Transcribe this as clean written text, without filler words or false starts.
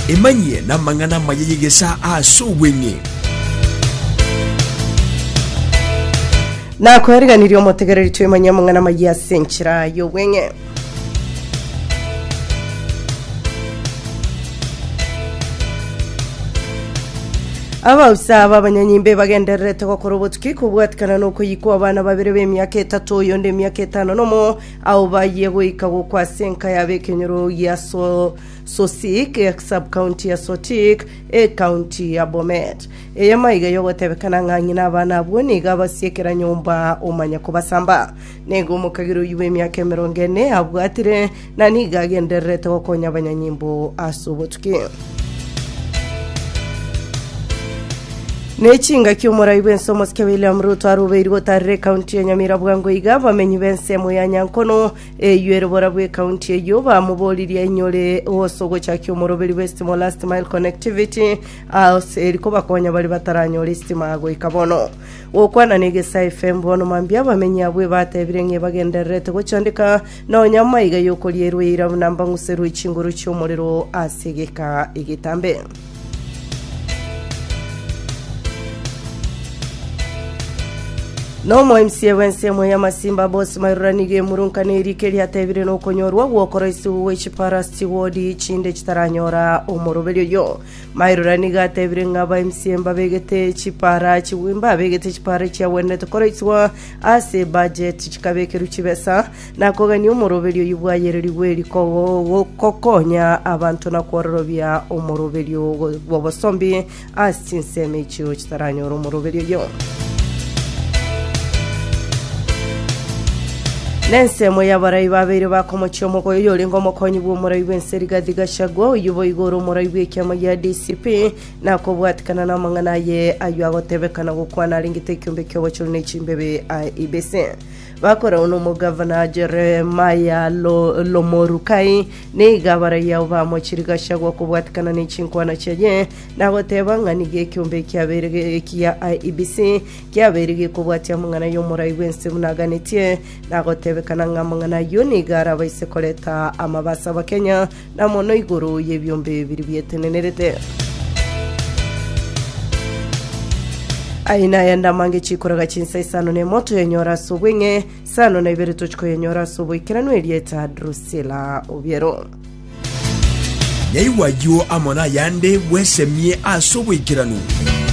emanye na mangana mayegesa asubwenye na kweriganirio motegereri twemanya mangana magia senchira yo wenye abausa babanyanyimbe bagenderete gukorobotuki kubwatikana no kuyiko abana babire b'emyaka 3 yonde emyaka 5 nomo au baye goika gukwa senka yabe kenyoro ya Sosik sub county ya Sotik county ya Bomet eyamaiga yo gotebekana nganyina abana bwoni gabasiekera nyumba umanya kubasamba nego mukagiro yuwe emyaka 40 abwatire nani gagenderete gokonya abanyanyimbo asubotuki Nechinga kyomora ibenso moske William Ruto arubeirwo tarre county ya Nyamira bwango igava menyi bense mu ya Nyankono yuero borabwe county yo bamuboliria inyore osogo cha kyomoro beri West Last Mile Connectivity eriko bakonya bali bataranyora istima ago ikabono okwana negesa FM bono mambya bamenyi abwe batebirenge bagenderete gocandika no nyamaiga yokolierwe ira namba nguseru ichinguru cyomorero asegeka igitambe No MCA wense moya masimba boss maruranige murunkane rikeli atebire no konyorwa gwokoraisi wechipara stiwodi chinde chitaranyora umorobelyo yo maruranige atebire ngaba MCA mbabegete chipara chiwimba begete chipara cha wenne tokoraiswa ase budget chikabeke ruchibesa nakogani umorobelyo yubwayereri weri kokonya abantu nakororobya umorobelyo wobosombi asinseme chiyo chitaranyora umorobelyo yo Nense moya barayi babere bakomocho moko yolingo mokonyi bwo murayi benseriga digashagwo yubo igoro murayi bwekya ya DCP nako bwatikana na mangana ye ayo agotebekana gukwana ringite kyumbe cyobo cyone chimbebe IBC bakora uno mu governor Jeremiah Lomorukai ne gabara ya ubamo chirigashagwo kubwatikana ne chinkwana cyaye nagotebanga nige kyumbe cyabere kya IBC kyaberege kubwatya mangana yo murayi bense munaganitie nagotebekana ngamangana yoni gara baise koleta amabasa bakenya na mono iguru yebyombe bibiri byetenenerete aina yanda mange chikoraga chinsa isano ne moto yenyora subwenge sano na ibere tochko yenyora subwikirano elieta Drusilla Obiero Yaiwa yo amona yande wesemie asobwikirano